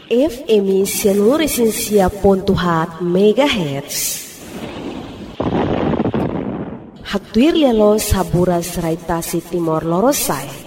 FM seluruh Sinsia Pontuhat Megahertz. Haktuir lelo sabura serai tasi Timor Lorosai.